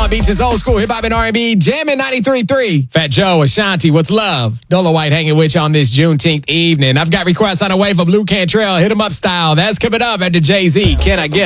Long Beach's old school hip hop and R&B, jamming 93.3. Fat Joe, Ashanti, what's love? Dolo White hanging with you on this Juneteenth evening. I've got requests on the way from Lou Cantrell, Hit 'em Up style. That's coming up after Jay-Z. Can I Get